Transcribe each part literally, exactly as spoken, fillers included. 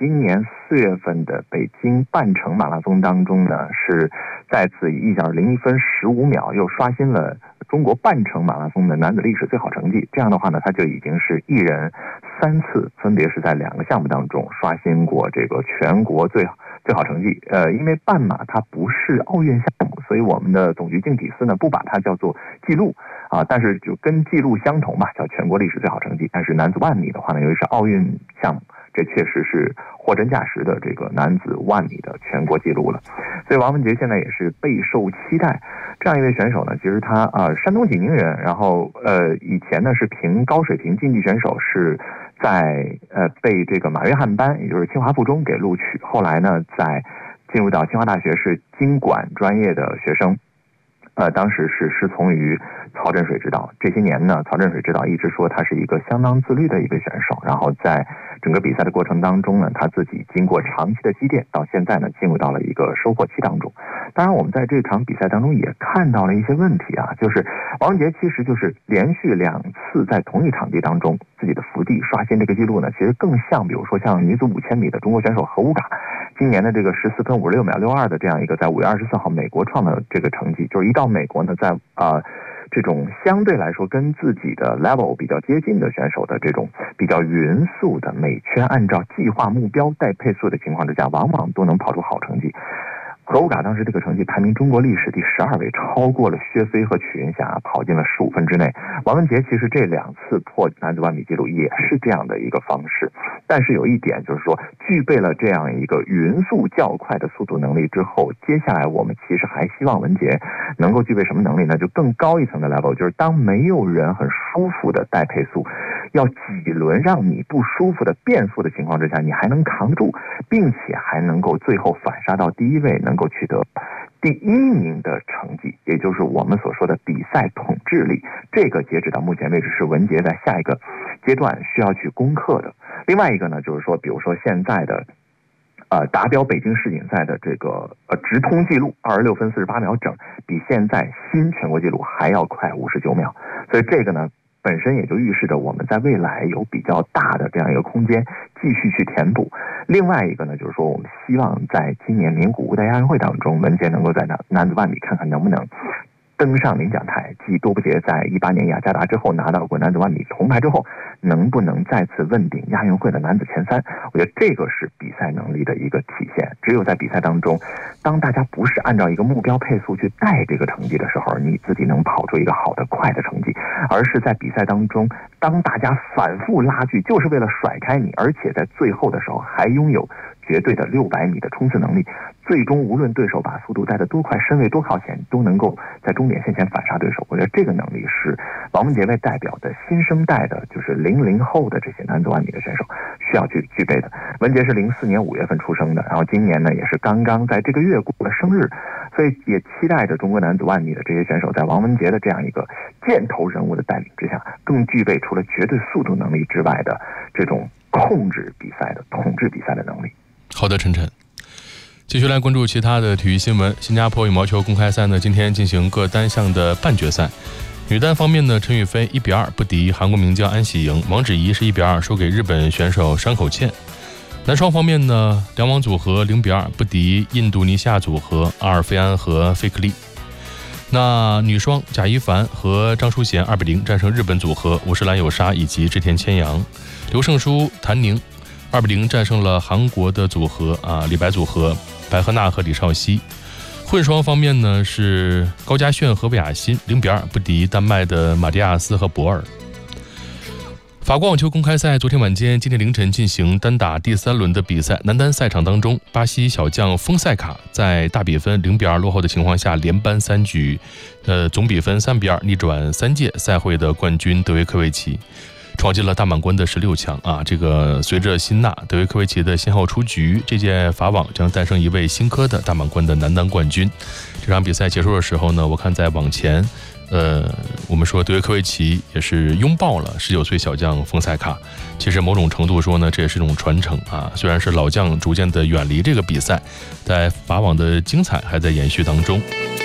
今年四月份的北京半程马拉松当中呢，是再次以一小时零一分十五秒又刷新了中国半程马拉松的男子历史最好成绩。这样的话呢，他就已经是一人三次，分别是在两个项目当中刷新过这个全国最好最好成绩。呃，因为半马它不是奥运项目，所以我们的总局竞体司呢不把它叫做记录啊，但是就跟记录相同吧，叫全国历史最好成绩。但是男子万米的话呢，由于是奥运项目，这确实是货真价实的这个男子万米的全国纪录了。所以王文杰现在也是备受期待。这样一位选手呢，其实他啊、呃、山东济宁人，然后呃以前呢是凭高水平竞技选手是在呃被这个马约翰班，也就是清华附中给录取，后来呢在进入到清华大学是经管专业的学生。呃，当时是师从于曹振水指导。这些年呢，曹振水指导一直说他是一个相当自律的一个选手。然后在整个比赛的过程当中呢，他自己经过长期的积淀，到现在呢进入到了一个收获期当中。当然，我们在这场比赛当中也看到了一些问题啊，就是王文杰其实就是连续两次在同一场地当中自己的伏地刷新这个记录呢，其实更像比如说像女子五千米的中国选手何吴嘎今年的这个十四分五十六秒六二的这样一个在五月二十四号美国创的这个成绩，就是一到美国呢，在啊、呃、这种相对来说跟自己的 level 比较接近的选手的这种比较匀速的每圈按照计划目标带配速的情况之下，往往都能跑出好成绩。何吴嘎当时这个成绩排名中国历史第十二位，超过了薛飞和曲云霞，跑进了十五分之内。王文杰其实这两次破男子万米纪录也是这样的一个方式，但是有一点就是说，具备了这样一个匀速较快的速度能力之后，接下来我们其实还希望文杰能够具备什么能力呢？就更高一层的 level， 就是当没有人很舒服的带配速，要几轮让你不舒服的变速的情况之下，你还能扛住，并且还能够最后反杀到第一位，能够取得第一名的成绩，也就是我们所说的比赛统治力。这个截止到目前为止是文杰在下一个阶段需要去攻克的。另外一个呢，就是说比如说现在的呃达标北京世锦赛的这个呃直通记录二十六分四十八秒整，比现在新全国纪录还要快五十九秒。所以这个呢本身也就预示着我们在未来有比较大的这样一个空间继续去填补。另外一个呢，就是说我们希望在今年名古屋的亚运会当中，文杰能够在男男子万米看看能不能登上领奖台，继多布杰在一八年雅加达之后拿到过男子万米铜牌之后，能不能再次问鼎亚运会的男子前三。我觉得这个是比赛能力的一个体现。只有在比赛当中，当大家不是按照一个目标配速去带这个成绩的时候，你自己能跑出一个好的快的成绩，而是在比赛当中，当大家反复拉锯就是为了甩开你，而且在最后的时候还拥有绝对的六百米的冲刺能力，最终无论对手把速度带得多快，身位多靠前，都能够在终点线前反杀对手。我觉得这个能力是王文杰为代表的新生代的，就是零零后的这些男子万米的选手需要去具备的。文杰是零四年五月份出生的，然后今年呢也是刚刚在这个月过了生日，所以也期待着中国男子万米的这些选手在王文杰的这样一个箭头人物的带领之下，更具备除了绝对速度能力之外的这种控制比赛的统治比赛的能力。 好的，晨晨。继续来关注其他的体育新闻。新加坡羽毛球公开赛呢，今天进行各单项的半决赛。女单方面呢，陈雨菲一比二不敌韩国名将安喜莹，王芷怡是一比二输给日本选手山口茜。男双方面呢，两网组合零比二不敌印度尼西亚组合阿尔费安和费克利。那女双贾一凡和张淑娴二比零战胜日本组合五十岚有沙以及织田千阳。刘胜书谭宁二比零战胜了韩国的组合啊李白组合白鹤娜和李绍熙。混双方面呢，是高嘉炫和魏雅欣零比二不敌丹麦的马蒂亚斯和博尔。法国网球公开赛昨天晚间今天凌晨进行单打第三轮的比赛，男单赛场当中，巴西小将丰塞卡在大比分零比二落后的情况下，连扳三局，呃，总比分三比二逆转三届赛会的冠军德维科维奇，闯进了大满贯的十六强啊！这个随着辛纳、德维科维奇的先后出局，这届法网将诞生一位新科的大满贯的男单冠军。这场比赛结束的时候呢，我看在网前，呃，我们说德维科维奇也是拥抱了十九岁小将丰塞卡。其实某种程度说呢，这也是一种传承啊。虽然是老将逐渐的远离这个比赛，在法网的精彩还在延续当中。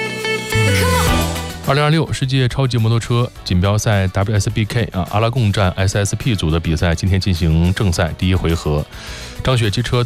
二零二六世界超级摩托车锦标赛 W S B K 啊阿拉贡站 S S P 组的比赛今天进行正赛第一回合，张雪机车